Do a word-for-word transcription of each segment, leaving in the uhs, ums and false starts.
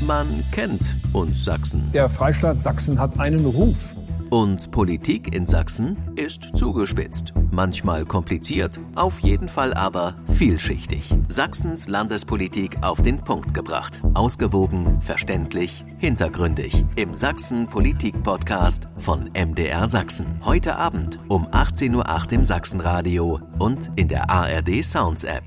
Man kennt uns Sachsen. Der Freistaat Sachsen hat einen Ruf. Und Politik in Sachsen ist zugespitzt. Manchmal kompliziert, auf jeden Fall aber vielschichtig. Sachsens Landespolitik auf den Punkt gebracht. Ausgewogen, verständlich, hintergründig. Im Sachsen-Politik-Podcast von M D R Sachsen. Heute Abend um achtzehn Uhr acht im Sachsenradio und in der A R D Sounds App.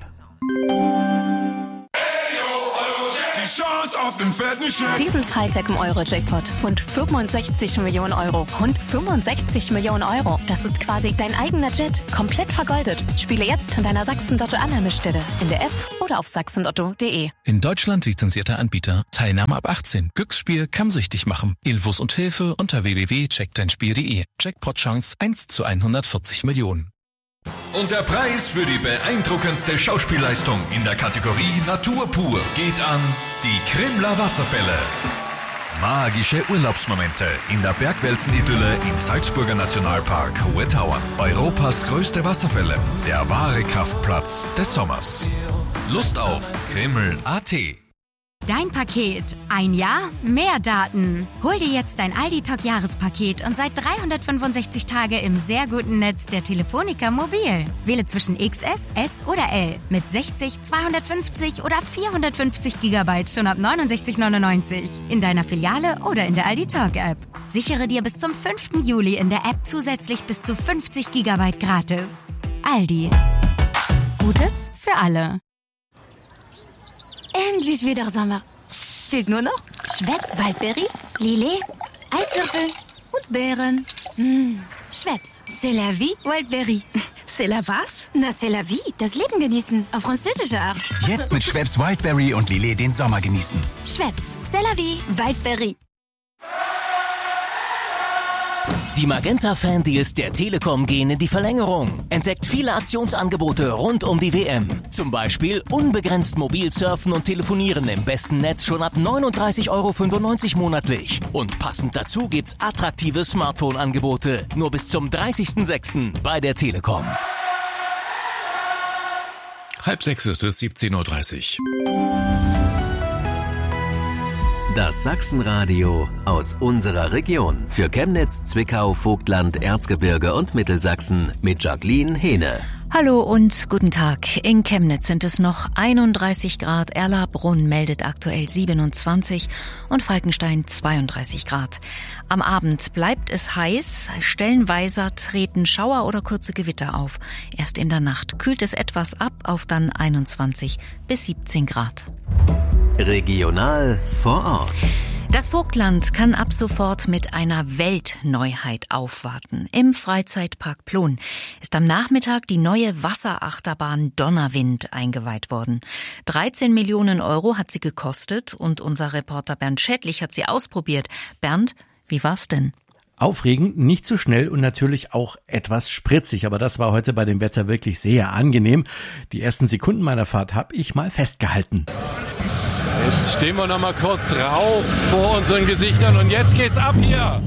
Diesen Freitag im Euro-Jackpot. Rund fünfundsechzig Millionen Euro. Rund fünfundsechzig Millionen Euro. Das ist quasi dein eigener Jet. Komplett vergoldet. Spiele jetzt in deiner Sachsen-Lotto-Annahmestelle. In der App oder auf sachsenlotto punkt de. In Deutschland lizenzierter Anbieter. Teilnahme ab achtzehn. Glücksspiel kann süchtig machen. Infos und Hilfe unter w w w punkt check dein spiel punkt de. Jackpot-Chance eins zu hundertvierzig Millionen. Und der Preis für die beeindruckendste Schauspielleistung in der Kategorie Natur pur geht an die Krimler Wasserfälle. Magische Urlaubsmomente in der Bergweltenidylle im Salzburger Nationalpark Hohe Tauern. Europas größte Wasserfälle, der wahre Kraftplatz des Sommers. Lust auf Krimml punkt a t. Dein Paket. Ein Jahr, mehr Daten. Hol dir jetzt dein Aldi-Talk-Jahrespaket und seit dreihundertfünfundsechzig Tage im sehr guten Netz der Telefonica Mobil. Wähle zwischen X S, S oder L mit sechzig, zweihundertfünfzig oder vierhundertfünfzig Gigabyte schon ab neunundsechzig neunundneunzig in deiner Filiale oder in der Aldi-Talk-App. Sichere dir bis zum fünften Juli in der App zusätzlich bis zu fünfzig Gigabyte gratis. Aldi. Gutes für alle. Endlich wieder Sommer. Fehlt nur noch Schweppes Waldberry, Lillet, Eiswürfel und Beeren. Mmh. Schweppes, c'est la vie, Waldberry. C'est la was? Na, c'est la vie, das Leben genießen, auf französische Art. Jetzt mit Schweppes Wildberry und Lillet den Sommer genießen. Schweppes, c'est la vie, Waldberry. Die Magenta-Fan-Deals der Telekom gehen in die Verlängerung. Entdeckt viele Aktionsangebote rund um die W M. Zum Beispiel unbegrenzt mobil surfen und telefonieren im besten Netz schon ab neununddreißig Euro fünfundneunzig monatlich. Und passend dazu gibt's attraktive Smartphone-Angebote. Nur bis zum dreißigsten sechsten bei der Telekom. Halb sechs ist es, siebzehn Uhr dreißig. Das Sachsenradio aus unserer Region. Für Chemnitz, Zwickau, Vogtland, Erzgebirge und Mittelsachsen mit Jacqueline Hehne. Hallo und guten Tag. In Chemnitz sind es noch einunddreißig Grad, Erlabrunn meldet aktuell siebenundzwanzig und Falkenstein zweiunddreißig Grad. Am Abend bleibt es heiß, stellenweise treten Schauer oder kurze Gewitter auf. Erst in der Nacht kühlt es etwas ab auf dann einundzwanzig bis siebzehn Grad. Regional vor Ort. Das Vogtland kann ab sofort mit einer Weltneuheit aufwarten. Im Freizeitpark Plon ist am Nachmittag die neue Wasserachterbahn Donnerwind eingeweiht worden. dreizehn Millionen Euro hat sie gekostet und unser Reporter Bernd Schädlich hat sie ausprobiert. Bernd, wie war's denn? Aufregend, nicht zu schnell und natürlich auch etwas spritzig, aber das war heute bei dem Wetter wirklich sehr angenehm. Die ersten Sekunden meiner Fahrt habe ich mal festgehalten. Jetzt stehen wir noch mal kurz Rauch vor unseren Gesichtern und jetzt geht's ab hier.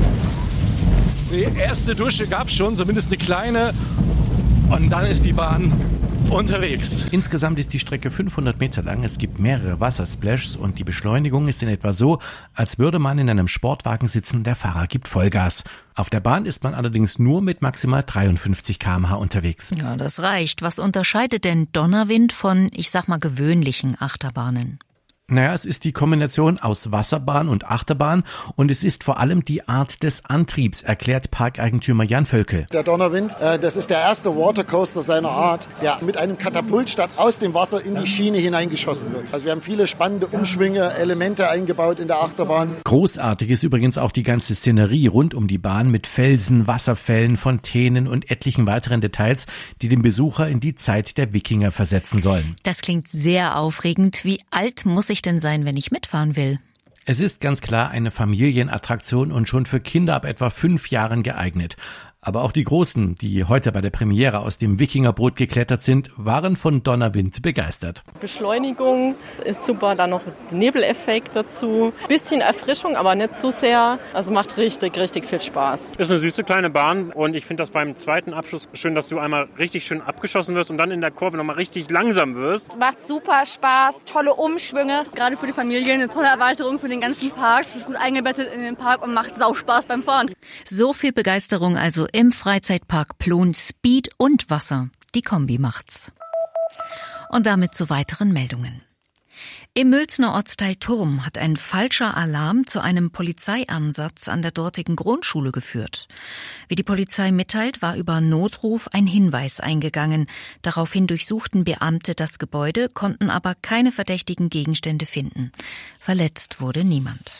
Die erste Dusche gab's schon, zumindest eine kleine. Und dann ist die Bahn unterwegs. Insgesamt ist die Strecke fünfhundert Meter lang. Es gibt mehrere Wassersplashs und die Beschleunigung ist in etwa so, als würde man in einem Sportwagen sitzen, der Fahrer gibt Vollgas. Auf der Bahn ist man allerdings nur mit maximal dreiundfünfzig Kilometer pro Stunde unterwegs. Ja, das reicht. Was unterscheidet denn Donnerwind von, ich sag mal, gewöhnlichen Achterbahnen? Naja, es ist die Kombination aus Wasserbahn und Achterbahn und es ist vor allem die Art des Antriebs, erklärt Parkeigentümer Jan Völkel. Der Donnerwind, äh, das ist der erste Watercoaster seiner Art, der mit einem Katapultstart aus dem Wasser in die Schiene hineingeschossen wird. Also wir haben viele spannende Umschwünge, Elemente eingebaut in der Achterbahn. Großartig ist übrigens auch die ganze Szenerie rund um die Bahn mit Felsen, Wasserfällen, Fontänen und etlichen weiteren Details, die den Besucher in die Zeit der Wikinger versetzen sollen. Das klingt sehr aufregend. Wie alt muss ich denn sein, wenn ich mitfahren will? Es ist ganz klar eine Familienattraktion und schon für Kinder ab etwa fünf Jahren geeignet. Aber auch die Großen, die heute bei der Premiere aus dem Wikingerboot geklettert sind, waren von Donnerwind begeistert. Beschleunigung ist super, dann noch Nebeleffekt dazu. Bisschen Erfrischung, aber nicht zu sehr. Also macht richtig, richtig viel Spaß. Ist eine süße kleine Bahn und ich finde das beim zweiten Abschuss schön, dass du einmal richtig schön abgeschossen wirst und dann in der Kurve nochmal richtig langsam wirst. Macht super Spaß, tolle Umschwünge. Gerade für die Familie eine tolle Erweiterung für den ganzen Park. Es ist gut eingebettet in den Park und macht sau Spaß beim Fahren. So viel Begeisterung also im Freizeitpark Plon. Speed und Wasser. Die Kombi macht's. Und damit zu weiteren Meldungen. Im Mülzner Ortsteil Turm hat ein falscher Alarm zu einem Polizeieinsatz an der dortigen Grundschule geführt. Wie die Polizei mitteilt, war über Notruf ein Hinweis eingegangen. Daraufhin durchsuchten Beamte das Gebäude, konnten aber keine verdächtigen Gegenstände finden. Verletzt wurde niemand.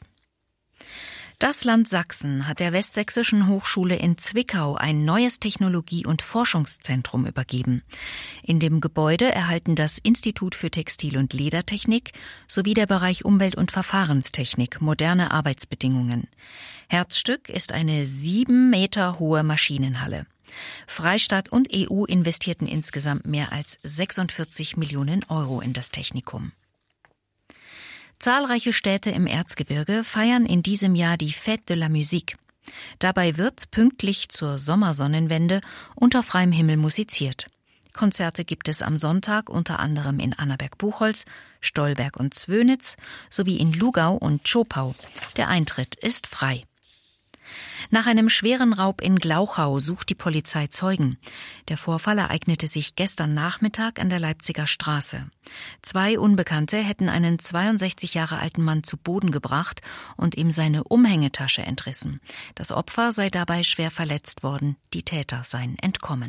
Das Land Sachsen hat der Westsächsischen Hochschule in Zwickau ein neues Technologie- und Forschungszentrum übergeben. In dem Gebäude erhalten das Institut für Textil- und Ledertechnik sowie der Bereich Umwelt- und Verfahrenstechnik moderne Arbeitsbedingungen. Herzstück ist eine sieben Meter hohe Maschinenhalle. Freistaat und E U investierten insgesamt mehr als sechsundvierzig Millionen Euro in das Technikum. Zahlreiche Städte im Erzgebirge feiern in diesem Jahr die Fête de la Musique. Dabei wird pünktlich zur Sommersonnenwende unter freiem Himmel musiziert. Konzerte gibt es am Sonntag unter anderem in Annaberg-Buchholz, Stolberg und Zwönitz sowie in Lugau und Tschopau. Der Eintritt ist frei. Nach einem schweren Raub in Glauchau sucht die Polizei Zeugen. Der Vorfall ereignete sich gestern Nachmittag an der Leipziger Straße. Zwei Unbekannte hätten einen zweiundsechzig Jahre alten Mann zu Boden gebracht und ihm seine Umhängetasche entrissen. Das Opfer sei dabei schwer verletzt worden, die Täter seien entkommen.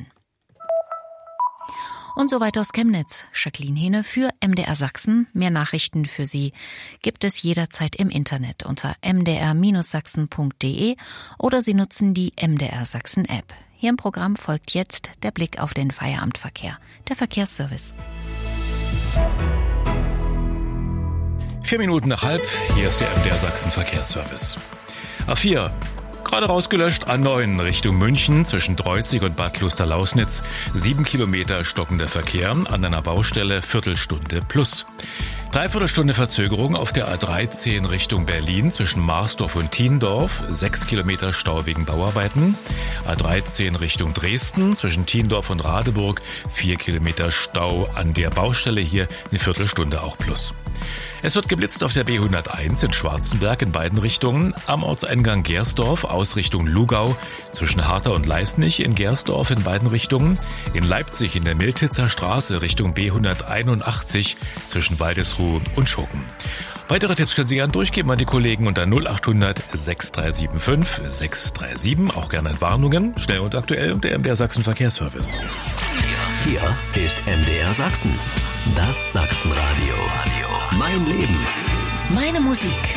Und soweit aus Chemnitz. Jacqueline Hehne für M D R Sachsen. Mehr Nachrichten für Sie gibt es jederzeit im Internet unter m d r Bindestrich sachsen punkt d e oder Sie nutzen die M D R Sachsen App. Hier im Programm folgt jetzt der Blick auf den Feierabendverkehr, der Verkehrsservice. Vier Minuten nach halb, hier ist der M D R Sachsen Verkehrsservice. A vier. Gerade rausgelöscht, A neun Richtung München zwischen Dreußig und Bad Klosterlausnitz. Sieben Kilometer stockender Verkehr an einer Baustelle, Viertelstunde plus. Dreiviertelstunde Verzögerung auf der A dreizehn Richtung Berlin zwischen Marsdorf und Thiendorf. Sechs Kilometer Stau wegen Bauarbeiten. A dreizehn Richtung Dresden zwischen Thiendorf und Radeburg. Vier Kilometer Stau an der Baustelle, hier eine Viertelstunde auch plus. Es wird geblitzt auf der B hunderteins in Schwarzenberg in beiden Richtungen, am Ortseingang Gersdorf aus Richtung Lugau, zwischen Harter und Leisnich in Gersdorf in beiden Richtungen, in Leipzig in der Miltitzer Straße Richtung B hunderteinundachtzig zwischen Waldesruh und Schoken. Weitere Tipps können Sie gerne durchgeben an die Kollegen unter null acht hundert sechs drei sieben fünf sechs drei sieben, auch gerne Entwarnungen, schnell und aktuell und der M D R Sachsen Verkehrsservice. Hier ist M D R Sachsen, das Sachsenradio. Mein Leben, meine Musik.